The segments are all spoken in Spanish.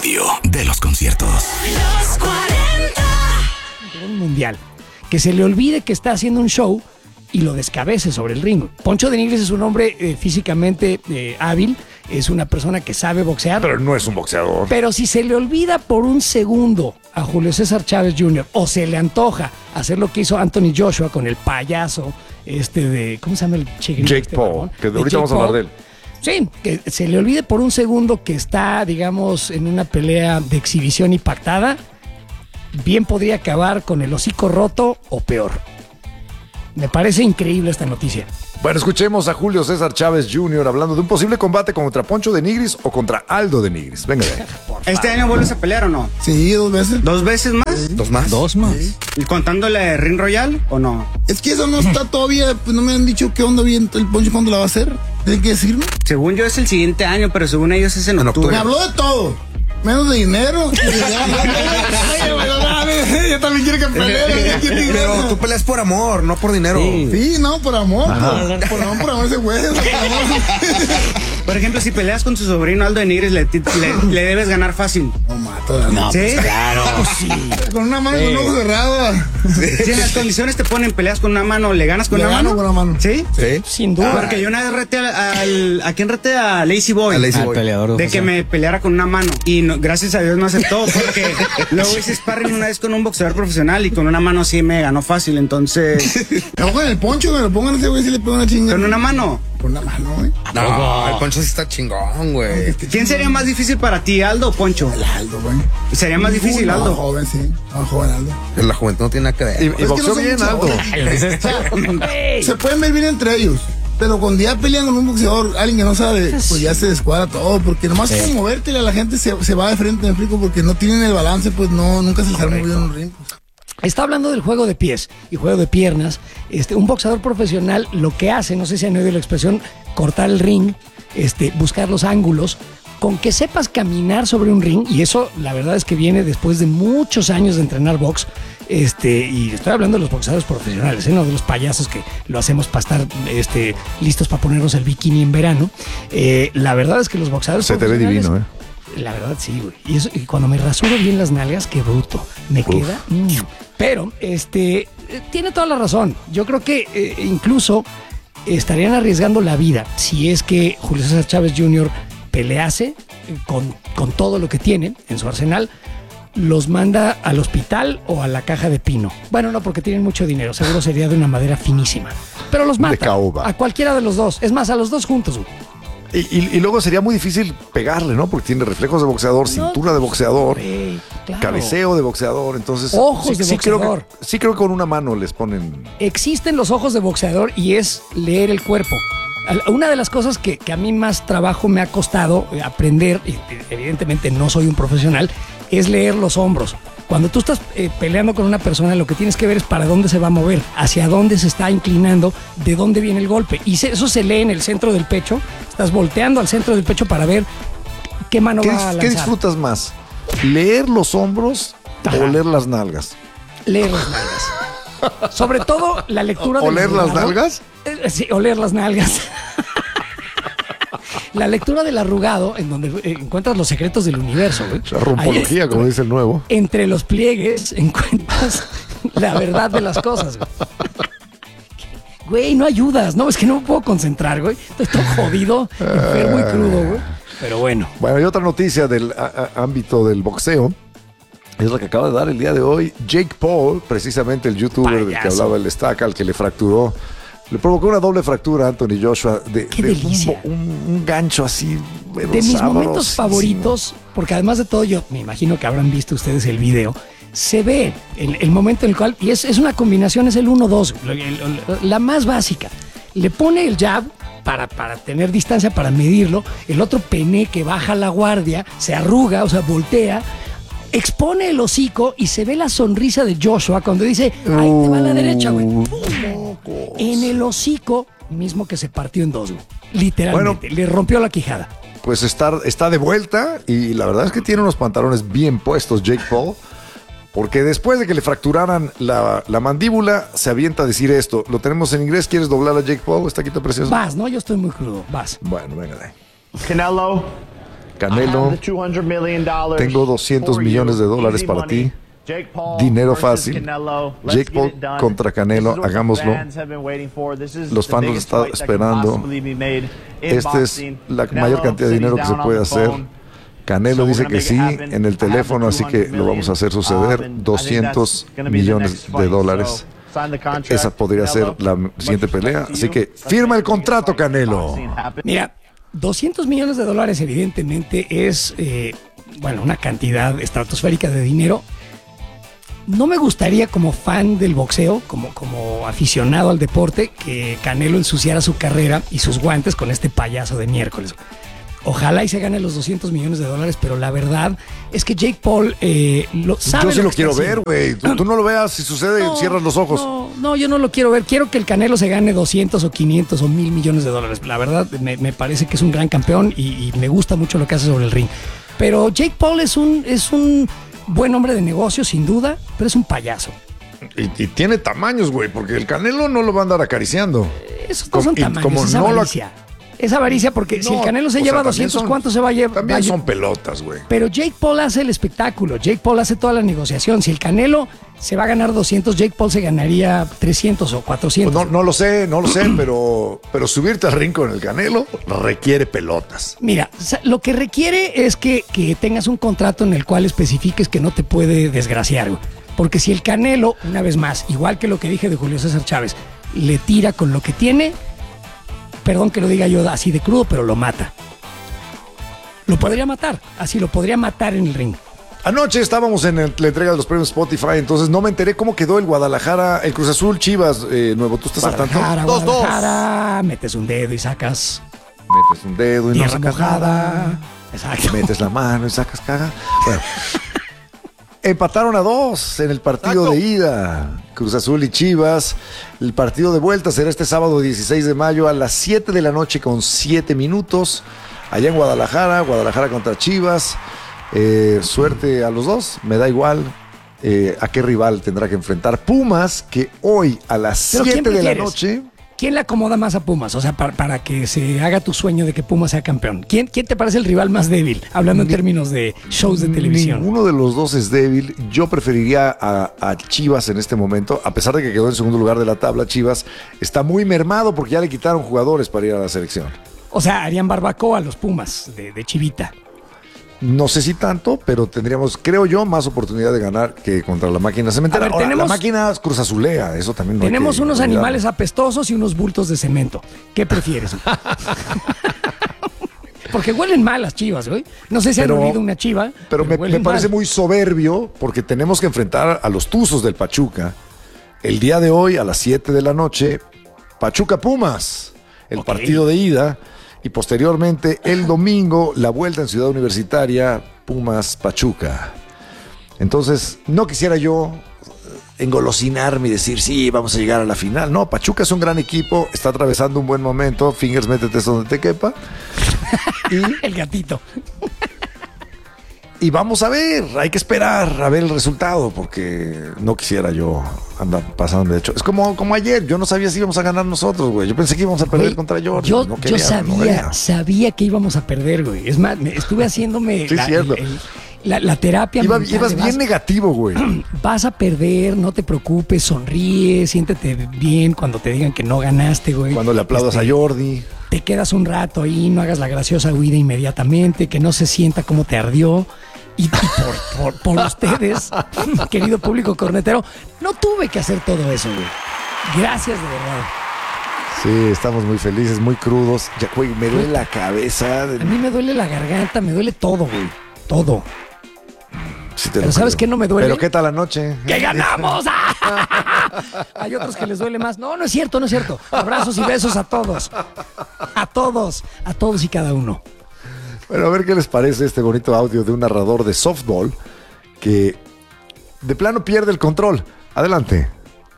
radio de los conciertos. Los 40. Un mundial. Que se le olvide que está haciendo un show y lo descabece sobre el ring. Poncho de Nigris es un hombre físicamente hábil, es una persona que sabe boxear. Pero no es un boxeador. Pero si se le olvida por un segundo a Julio César Chávez Jr. o se le antoja hacer lo que hizo Anthony Joshua con el payaso ¿cómo se llama el chiquillo? Jake Paul, que ahorita vamos a hablar de él. Sí, que se le olvide por un segundo que está, digamos, en una pelea de exhibición y pactada, bien podría acabar con el hocico roto o peor. Me parece increíble esta noticia. Bueno, escuchemos a Julio César Chávez Jr. hablando de un posible combate contra Poncho de Nigris o contra Aldo de Nigris. Venga, venga. ¿Este año vuelves a pelear o no? Sí, 2 veces. ¿2 veces más? Sí. ¿Dos más? Dos más. Sí. ¿Y contándole de Ring Royal o no? Es que eso no está todavía, pues no me han dicho qué onda bien el Poncho cuándo la va a hacer. Tienen que decirme. Según yo es el siguiente año, pero según ellos es en Me octubre. habló de todo. Menos de dinero. Ella también quiere que pelee. Pero tú peleas por amor, no por dinero. Sí, no, por amor. Por amor ese güey. Por ejemplo, si peleas con su sobrino Aldo de Nigris, le debes ganar fácil. No mato. No, ¿sí? Pues claro. Con una mano y con un ojo cerrado. Si en las condiciones te ponen peleas con una mano, ¿le ganas con Le una gano mano? con una mano. ¿Sí? Sí. Sin duda. Porque yo una vez reté ¿a quién reté? A Lazy Boy. A Lazy Ah, Boy. Peleador de que me peleara con una mano. Y no, gracias a Dios no aceptó, porque luego hice sparring una vez con un boxeador profesional y con una mano sí me ganó fácil, entonces... Me pongan el Poncho, me lo pongan ese güey si le pongo una chinga. Con una mano. Con una mano, güey. No, el Poncho sí está chingón, güey. ¿Quién sería más difícil para ti, Aldo o Poncho? El Aldo, güey. Sería más difícil, No, Aldo. joven, sí. No, joven Aldo. La juventud no tiene nada que ver. Y Es que boxeó no son bien, Aldo. boxeadores. Se pueden ver bien entre ellos. Pero cuando ya pelean con un boxeador, alguien que no sabe, pues ya se descuadra todo. Porque nomás como movértele a la gente se va de frente, me explico, porque no tienen el balance, pues no, nunca se les arma muy bien un ring. Pues. Está hablando del juego de pies y juego de piernas. Un boxeador profesional lo que hace, no sé si han oído la expresión, cortar el ring, buscar los ángulos. Con que sepas caminar sobre un ring, y eso la verdad es que viene después de muchos años de entrenar box, y estoy hablando de los boxeadores profesionales, no de los payasos que lo hacemos para estar listos para ponernos el bikini en verano. La verdad es que los boxeadores Se te ve profesionales, divino, La verdad sí, güey. Y cuando me rasuro bien las nalgas, qué bruto. Me queda. Pero, tiene toda la razón. Yo creo que incluso estarían arriesgando la vida si es que Julio César Chávez Jr. pelease con todo lo que tiene en su arsenal, los manda al hospital o a la caja de pino. Bueno, no, porque tienen mucho dinero. Seguro sería de una madera finísima. Pero los mata. caoba. A cualquiera de los dos. Es más, a los dos juntos, güey. Y luego sería muy difícil pegarle, ¿no? Porque tiene reflejos de boxeador, cintura de boxeador, Güey, claro. cabeceo de boxeador. Entonces, Ojos de boxeador. Creo que con una mano les ponen. Existen los ojos de boxeador y es leer el cuerpo. Una de las cosas que a mí más trabajo me ha costado aprender, y evidentemente no soy un profesional, es leer los hombros. Cuando tú estás peleando con una persona, lo que tienes que ver es para dónde se va a mover, hacia dónde se está inclinando, de dónde viene el golpe. Y eso se lee en el centro del pecho. Estás volteando al centro del pecho para ver qué mano va a lanzar. ¿Qué disfrutas más? ¿Leer los hombros Ajá. o leer las nalgas? Leer las nalgas. Sobre todo la lectura del ¿Oler las arrugado. nalgas? Sí, oler las nalgas. La lectura del arrugado, en donde encuentras los secretos del universo, güey. La rumpología, Ahí, como dice el nuevo. entre los pliegues encuentras la verdad de las cosas, güey. Güey, no ayudas. No, es que no me puedo concentrar, güey. Estoy todo jodido, enfermo y crudo, güey. Pero bueno. Bueno, y otra noticia del ámbito del boxeo es la que acaba de dar el día de hoy Jake Paul, precisamente el youtuber del que Payaso. hablaba el Estaca, al que le fracturó. Le provocó una doble fractura a Anthony Joshua Qué delicia. un gancho así. Pero De mis momentos sabrosísimo. favoritos, porque además de todo, yo me imagino que habrán visto ustedes el video, se ve el momento en el cual, y es una combinación, es el 1-2, la más básica. Le pone el jab para tener distancia, para medirlo, el otro pene que baja la guardia, se arruga, o sea, voltea, expone el hocico y se ve la sonrisa de Joshua cuando dice, ahí te va la derecha, güey. ¡Pum! En el hocico mismo que se partió en dos, güey. Literalmente, le rompió la quijada. Pues está de vuelta y la verdad es que tiene unos pantalones bien puestos Jake Paul, porque después de que le fracturaran la mandíbula, se avienta a decir esto. Lo tenemos en inglés. ¿Quieres doblar a Jake Paul? Está aquí, precioso. Vas, ¿no? Yo estoy muy crudo, vas. Bueno, venga de ahí. Canelo, Canelo, tengo $200 millones para ti. Dinero fácil. Jake Paul contra Canelo, hagámoslo. Los fans lo están esperando. Esta es la mayor cantidad de dinero que se puede hacer. Canelo dice que sí en el teléfono, así que lo vamos a hacer suceder. $200 millones. Esa podría ser la siguiente pelea. Así que firma el contrato, Canelo. Mira, $200 millones evidentemente es, una cantidad estratosférica de dinero. No me gustaría como fan del boxeo, como aficionado al deporte, que Canelo ensuciara su carrera y sus guantes con este payaso de miércoles. Ojalá y se gane los $200 millones, pero la verdad es que Jake Paul lo sabe. Yo sí lo que quiero está ver, güey. Tú no lo veas, si sucede, cierras los ojos. No, yo no lo quiero ver. Quiero que el Canelo se gane 200 o 500 o 1,000 millones de dólares. La verdad, me parece que es un gran campeón y me gusta mucho lo que hace sobre el ring. Pero Jake Paul es un buen hombre de negocio, sin duda, pero es un payaso. Y tiene tamaños, güey, porque el Canelo no lo va a andar acariciando. Esos no son tamaños, como es no avaricia. Es avaricia porque si el Canelo se lleva 200, ¿cuánto se va a llevar? También son pelotas, güey. Pero Jake Paul hace el espectáculo, Jake Paul hace toda la negociación. Si el Canelo se va a ganar 200, Jake Paul se ganaría 300 o 400. Pues no lo sé, pero subirte al ring con el Canelo requiere pelotas. Mira, lo que requiere es que tengas un contrato en el cual especifiques que no te puede desgraciar, güey. Porque si el Canelo, una vez más, igual que lo que dije de Julio César Chávez, le tira con lo que tiene, perdón que lo diga yo así de crudo, pero lo mata. Lo podría matar, así lo podría matar en el ring. Anoche estábamos en la entrega de los premios Spotify, entonces no me enteré cómo quedó el Guadalajara, el Cruz Azul Chivas, Nuevo. ¿Tú estás al tanto? Guadalajara, metes un dedo y sacas. Metes un dedo y no sacas mojada. Nada. Exacto. Metes la mano y sacas caga. Bueno. Empataron a 2 en el partido de ida. Cruz Azul y Chivas. El partido de vuelta será este sábado 16 de mayo a las 7 de la noche con 7 minutos. Allá en Guadalajara. Guadalajara contra Chivas. Suerte a los dos. Me da igual a qué rival tendrá que enfrentar. Pumas, que hoy a las 7 de la noche... ¿Quién le acomoda más a Pumas? O sea, para que se haga tu sueño de que Pumas sea campeón. ¿Quién te parece el rival más débil? Hablando en términos de shows de televisión. Ninguno de los dos es débil. Yo preferiría a Chivas en este momento. A pesar de que quedó en segundo lugar de la tabla, Chivas está muy mermado porque ya le quitaron jugadores para ir a la selección. O sea, harían barbacoa a los Pumas de Chivita. No sé si tanto, pero tendríamos, creo yo, más oportunidad de ganar que contra la máquina cementera. A ver, Ahora, la máquina Cruz Azulea, eso también no tenemos hay que unos olvidar. animales apestosos y unos bultos de cemento. ¿Qué prefieres? Porque huelen mal las Chivas, güey. No sé si han olido una chiva. Pero me parece mal. muy soberbio porque tenemos que enfrentar a los Tuzos del Pachuca el día de hoy a las 7 de la noche. Pachuca Pumas, el partido de ida. Y posteriormente, el domingo, la vuelta en Ciudad Universitaria, Pumas Pachuca. Entonces, no quisiera yo engolosinarme y decir, sí, vamos a llegar a la final. No, Pachuca es un gran equipo, está atravesando un buen momento. Fingers, métete donde te quepa. El gatito. Y vamos a ver, hay que esperar a ver el resultado, porque no quisiera yo andar pasando de hecho. Es como ayer, yo no sabía si íbamos a ganar nosotros, güey. Yo pensé que íbamos a perder contra Georgia. Yo sabía que íbamos a perder, güey. Es más, estuve haciéndome sí, la terapia. Ibas bien negativo, güey. Vas a perder, no te preocupes, sonríe, siéntete bien cuando te digan que no ganaste, güey. Cuando le aplaudas a Jordi. Te quedas un rato ahí, no hagas la graciosa huida inmediatamente, que no se sienta como te ardió. Y por ustedes, querido público cornetero, no tuve que hacer todo eso, güey. Gracias, de verdad. Sí, estamos muy felices, muy crudos. Ya, güey, me duele la cabeza. A mí me duele la garganta, me duele todo, güey. Todo. Sí, pero ¿sabes qué no me duele? ¿Pero qué tal la noche? ¡Que ganamos! Hay otros que les duele más. No es cierto, no es cierto. Abrazos y besos a todos. A todos y cada uno. Bueno, a ver qué les parece este bonito audio de un narrador de softball que de plano pierde el control. Adelante.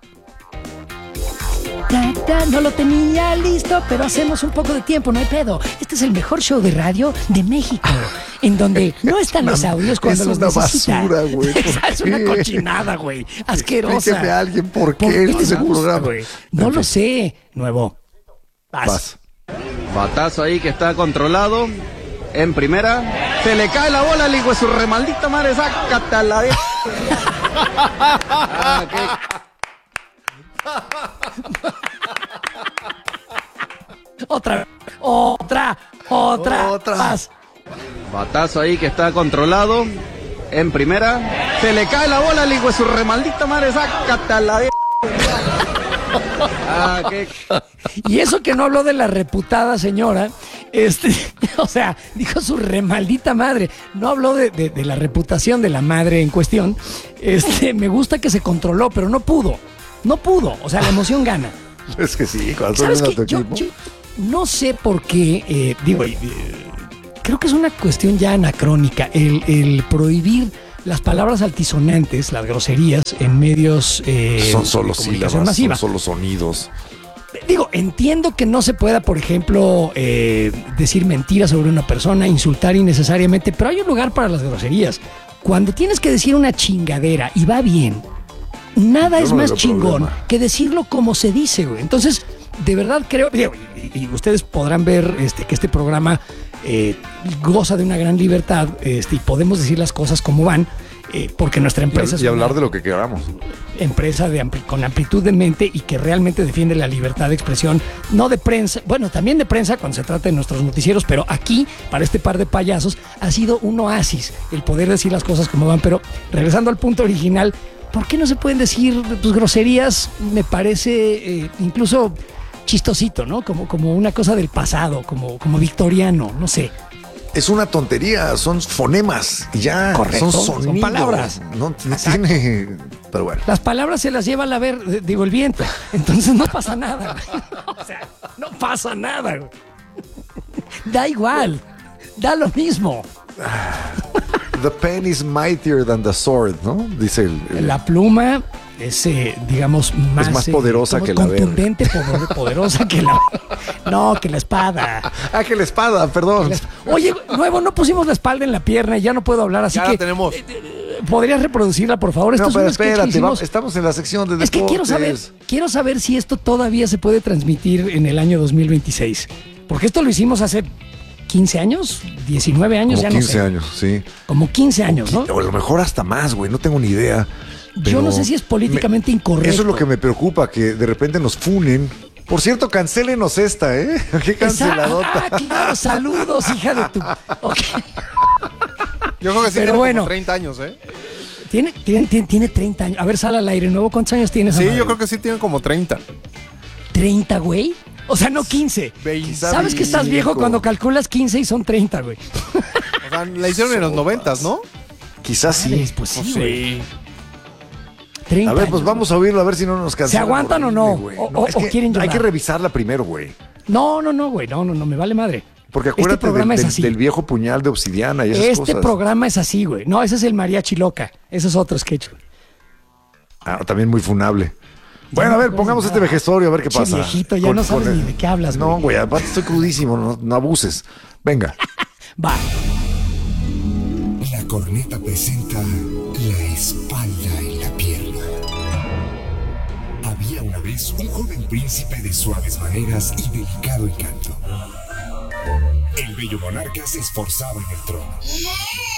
No lo tenía listo, pero hacemos un poco de tiempo, no hay pedo. Este es el mejor show de radio de México, en donde no están los audios cuando los necesitan. Es una basura, güey. Es una cochinada, güey. Asquerosa. Explíqueme a alguien por qué este es el programa. Güey? No lo sé. Nuevo. Vas. Batazo ahí que está controlado. en primera. Se le cae la bola al hijo de su remaldita madre, sácate a la de... Otra. Más. Batazo ahí que está controlado. En primera. Se le cae la bola al hijo de su remaldita madre, sácate a la de... Y eso que no habló de la reputada señora, o sea, dijo su remaldita madre, no habló de la reputación de la madre en cuestión. Me gusta que se controló, pero no pudo, o sea, la emoción gana. Es que sí, cuando ¿Sabes suena qué? tu equipo. Yo no sé por qué, creo que es una cuestión ya anacrónica el prohibir las palabras altisonantes, las groserías en medios Son solo de comunicación sílabas, masiva. son solo sonidos. Entiendo que no se pueda, por ejemplo, decir mentiras sobre una persona, insultar innecesariamente, pero hay un lugar para las groserías. Cuando tienes que decir una chingadera y va bien, nada Yo es no le más veo chingón problema. que decirlo como se dice, güey. Entonces, de verdad creo, y ustedes podrán ver que este programa goza de una gran libertad y podemos decir las cosas como van, porque nuestra empresa es Y hablar una de lo que queramos. empresa con amplitud de mente y que realmente defiende la libertad de expresión, no de prensa, bueno, también de prensa cuando se trata de nuestros noticieros, pero aquí, para este par de payasos, ha sido un oasis el poder decir las cosas como van. Pero regresando al punto original, ¿por qué no se pueden decir groserías? Me parece incluso chistosito, ¿no? Como una cosa del pasado, como victoriano, no sé. Es una tontería, son fonemas y ya. Correcto, son son sonidos. palabras. No tiene. Pero bueno. Las palabras se las lleva el viento. Entonces no pasa nada. O sea, no pasa nada. Da igual. Da lo mismo. The pen is mightier than the sword, ¿no? Dice el La pluma es, digamos, más... Es más poderosa que la verga. contundente, poderosa que la... No, que la espada. que la espada, perdón. Oye, nuevo, no pusimos la espalda en la pierna y ya no puedo hablar, así Ya que... la tenemos. ¿Podrías reproducirla, por favor? No, es pero un sketch que espérate, hicimos. estamos en la sección de Es que deportes. quiero saber si esto todavía se puede transmitir en el año 2026. Porque esto lo hicimos hace 15 años, 19 años, Como ya 15 no sé. años, sí. Como 15 años, ¿no? O a lo mejor hasta más, güey, no tengo ni idea. Yo Pero no sé si es políticamente incorrecto. Eso es lo que me preocupa, que de repente nos funen. Por cierto, cancélenos esta, ¿eh? Qué canceladota. Claro, saludos, hija de tu... Ok. Yo creo que sí Pero tiene bueno. como 30 años, ¿eh? Tiene 30 años. A ver, sal al aire nuevo. ¿Cuántos años tienes? Sí, yo creo que sí tiene como 30. 30, güey. O sea, no 15. Quizá ¿Sabes que estás viejo viejo. cuando calculas 15 y son 30, güey? O sea, la hicieron en los 90, ¿no? Quizás sí. Pues sí, güey. 30 A ver, pues años, vamos a oírlo, a ver si no nos cancelan. ¿Se aguantan o no? Horrible, güey. O es que quieren llorar. hay que revisarla primero, güey. No, güey. No, me vale madre. Porque acuérdate programa es así. del viejo puñal de obsidiana y esas Este cosas. programa es así, güey. No, ese es el mariachi loca. Ese es otro sketch. También muy funable. Bueno, a ver, pongamos este vejestorio a ver qué Che, pasa. viejito, ya no sabes ni de qué hablas, No, güey. güey, aparte estoy crudísimo, no abuses. Venga. Va. La corneta presenta la espalda en la pierna. Había una vez un joven príncipe de suaves maneras y delicado encanto. El bello monarca se esforzaba en el trono.